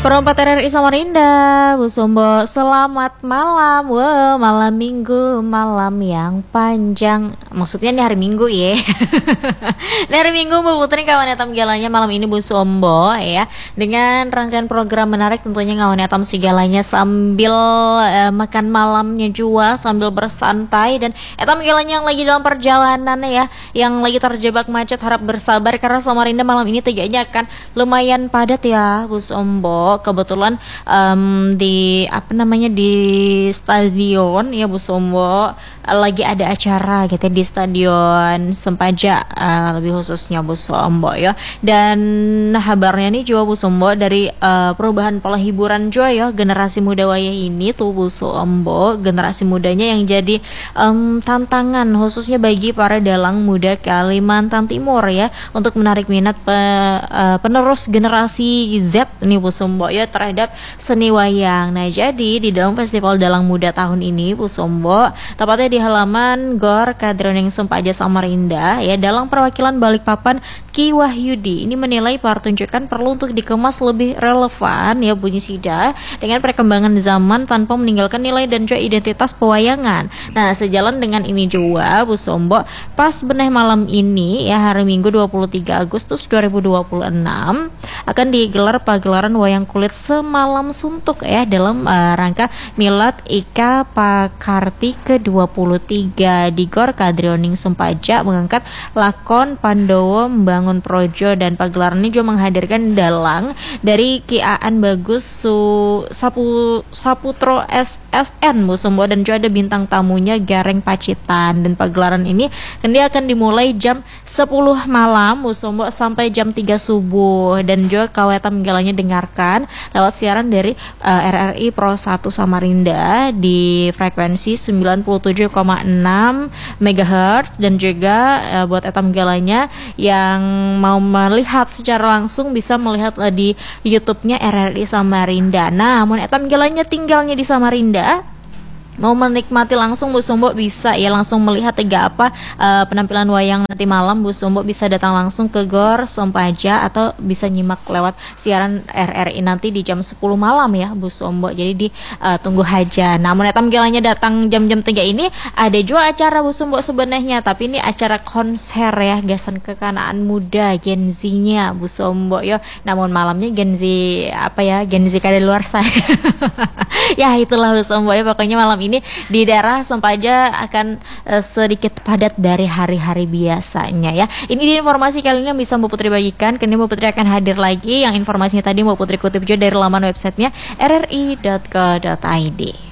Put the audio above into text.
Perempat RRI Samarinda, Bu Sombo, selamat malam. Wow, malam minggu, malam yang panjang. Maksudnya ini hari minggu ya. Ini hari minggu Bu Putri kawan etam galanya malam ini Bu Sombo ya. Dengan rangkaian program menarik tentunya kawan etam segalanya sambil makan malamnya juga, sambil bersantai. Dan etam galanya yang lagi dalam perjalanan ya, yang lagi terjebak macet harap bersabar karena Samarinda malam ini tegaknya akan lumayan padat ya Bu Sombo. Kebetulan di stadion ya Bu Sombo lagi ada acara gitu di Stadion Sempaja, lebih khususnya Bu Sombo ya. Dan kabarnya nih juga Bu Sombo dari perubahan pola hiburan juga ya generasi muda wayah ini tuh Bu Sombo, generasi mudanya yang jadi tantangan khususnya bagi para dalang muda Kalimantan Timur ya untuk menarik minat penerus generasi Z nih Bu Sombo ya terhadap seni wayang. Nah jadi di dalam festival dalang muda tahun ini Bu Sombo, tepatnya di halaman Gor Kadroning Sempaja Samarinda ya, dalang perwakilan Balikpapan Ki Wahyudi ini menilai pertunjukan perlu untuk dikemas lebih relevan ya bunyi sida dengan perkembangan zaman tanpa meninggalkan nilai dan juga identitas pewayangan. Nah sejalan dengan ini juga Bu Sombo, pas beneh malam ini ya hari Minggu 23 Agustus 2026 akan digelar pagelaran wayang kulit semalam suntuk ya dalam rangka Milad Ika Pakarti ke-23 di Gor Kadrioning Sempaja mengangkat lakon Pandowo Membangun Projo. Dan pagelaran ini juga menghadirkan dalang dari Ki Aan Bagus Saputro SSN Bu Sombo, dan juga ada bintang tamunya Gareng Pacitan. Dan pagelaran ini akan dimulai jam 10 malam Bu Sombo sampai jam 3 subuh, dan juga kawetan galanya dengarkan lewat siaran dari RRI Pro 1 Samarinda di frekuensi 97,6 MHz, dan juga buat etam galanya yang mau melihat secara langsung bisa melihat di YouTube-nya RRI Samarinda. Nah, mun etam galanya tinggalnya di Samarinda, mau menikmati langsung Bu Sombo bisa ya langsung melihat penampilan wayang nanti malam. Bu Sombo bisa datang langsung ke Gor Sempaja atau bisa nyimak lewat siaran RRI nanti di jam 10 malam ya Bu Sombo. Jadi tunggu aja. Namun etam gelanya datang jam-jam 3 ini ada juga acara Bu Sombo sebenarnya, tapi ini acara konser ya gasan kekanaan muda Gen Z-nya Bu Sombo ya. Namun malamnya Gen Z kada luar saya. Ya itulah Bu Sombo ya, pokoknya malam ini di daerah Sempaja akan sedikit padat dari hari-hari biasanya ya. Ini di informasi kali ini yang bisa Mbak Putri bagikan. Kini Mbak Putri akan hadir lagi yang informasinya tadi Mbak Putri kutip juga dari laman websitenya rri.co.id.